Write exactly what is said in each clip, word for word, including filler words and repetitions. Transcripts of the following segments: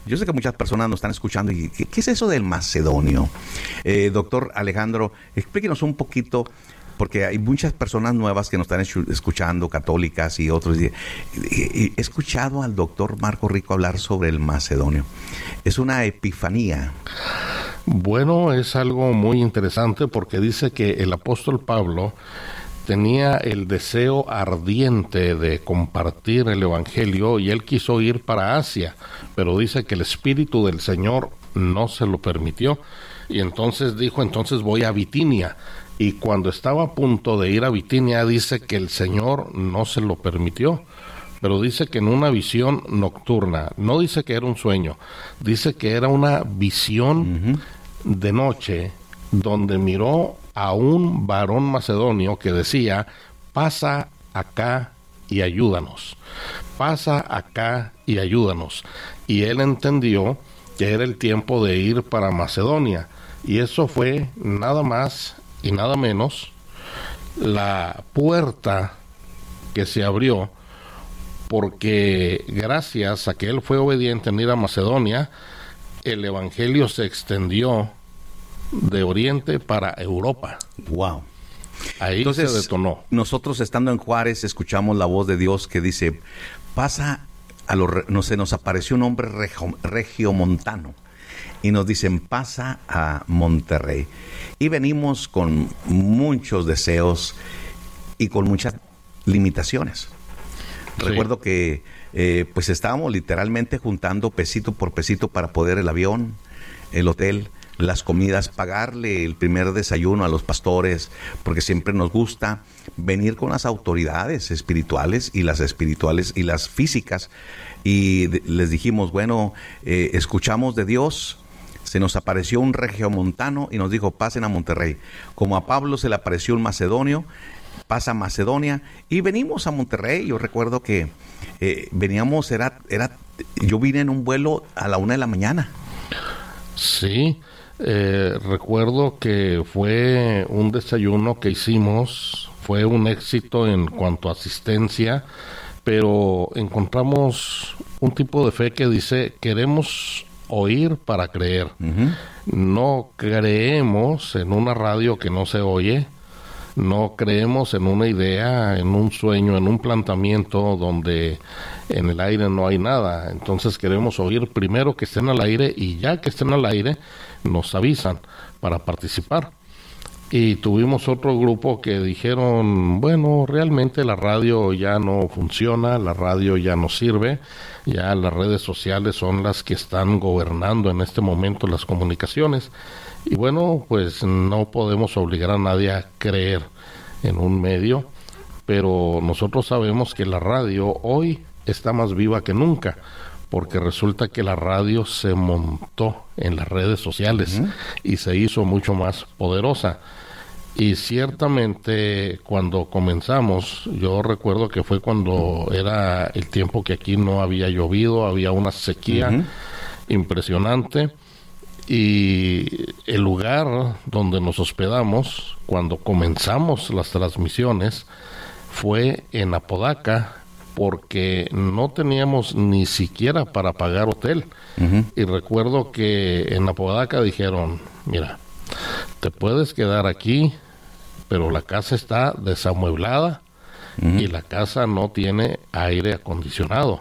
Yo sé que muchas personas nos están escuchando y ¿qué, qué es eso del macedonio? Eh, doctor Alejandro, explíquenos un poquito, porque hay muchas personas nuevas que nos están escuchando, católicas y otros. He escuchado al doctor Marco Rico hablar sobre el macedonio. Es una epifanía. Bueno, es algo muy interesante porque dice que el apóstol Pablo tenía el deseo ardiente de compartir el evangelio y él quiso ir para Asia, pero dice que el Espíritu del Señor no se lo permitió y entonces dijo, entonces voy a Bitinia. Y cuando estaba a punto de ir a Bitinia dice que el Señor no se lo permitió, pero dice que en una visión nocturna, no dice que era un sueño, dice que era una visión uh-huh. de noche donde miró a un varón macedonio que decía, pasa acá y ayúdanos, pasa acá y ayúdanos. Y él entendió que era el tiempo de ir para Macedonia, y eso fue nada más y nada menos la puerta que se abrió, porque gracias a que él fue obediente en ir a Macedonia, el evangelio se extendió de Oriente para Europa. Wow. Ahí Entonces, se detonó. Nosotros estando en Juárez escuchamos la voz de Dios que dice, pasa a los, no sé, nos apareció un hombre regio, regiomontano y nos dicen, pasa a Monterrey. Y venimos con muchos deseos y con muchas limitaciones. Sí. Recuerdo que eh, pues estábamos literalmente juntando pesito por pesito para poder el avión, el hotel, las comidas, pagarle el primer desayuno a los pastores, porque siempre nos gusta venir con las autoridades espirituales y las espirituales y las físicas. Y de, les dijimos, bueno, eh, escuchamos de Dios, se nos apareció un regiomontano y nos dijo, pasen a Monterrey. Como a Pablo se le apareció un macedonio, pasa a Macedonia y venimos a Monterrey. Yo recuerdo que eh, veníamos, era, era, yo vine en un vuelo a la una de la mañana. Sí. Eh, recuerdo que fue un desayuno que hicimos, fue un éxito en cuanto a asistencia, pero encontramos un tipo de fe que dice, queremos oír para creer. Uh-huh. No creemos en una radio que no se oye, no creemos en una idea, en un sueño, en un planteamiento donde en el aire no hay nada. Entonces queremos oír primero que estén al aire y ya que estén al aire nos avisan para participar. Y tuvimos otro grupo que dijeron, bueno, realmente la radio ya no funciona, la radio ya no sirve, ya las redes sociales son las que están gobernando en este momento las comunicaciones. Y bueno, pues no podemos obligar a nadie a creer en un medio, pero nosotros sabemos que la radio hoy está más viva que nunca, porque resulta que la radio se montó en las redes sociales uh-huh. y se hizo mucho más poderosa. Y ciertamente cuando comenzamos, yo recuerdo que fue cuando era el tiempo que aquí no había llovido, había una sequía uh-huh. impresionante, y el lugar donde nos hospedamos cuando comenzamos las transmisiones fue en Apodaca, porque no teníamos ni siquiera para pagar hotel. Uh-huh. Y recuerdo que en Apodaca dijeron, mira, te puedes quedar aquí, pero la casa está desamueblada uh-huh. y la casa no tiene aire acondicionado.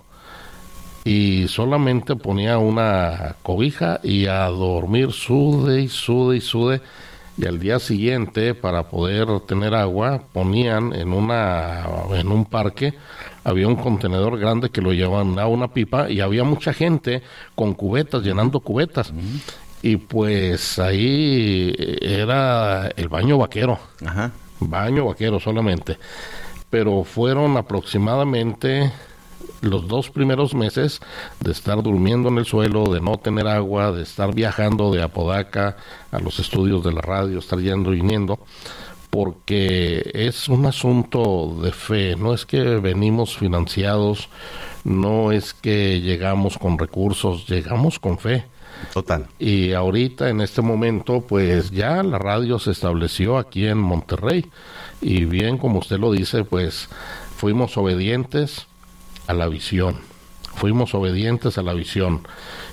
Y solamente ponía una cobija y a dormir sude y sude y sude. Y al día siguiente, para poder tener agua, ponían en una en un parque, había un contenedor grande que lo llevaban a una pipa y había mucha gente con cubetas, llenando cubetas. Uh-huh. Y pues ahí era el baño vaquero. Ajá. Baño vaquero solamente. Pero fueron aproximadamente los dos primeros meses de estar durmiendo en el suelo, de no tener agua, de estar viajando de Apodaca a los estudios de la radio, estar yendo y viniendo, porque es un asunto de fe. No es que venimos financiados, no es que llegamos con recursos, llegamos con fe. Total. Y ahorita, en este momento, pues ya la radio se estableció aquí en Monterrey, y bien como usted lo dice, pues fuimos obedientes a la visión, fuimos obedientes a la visión,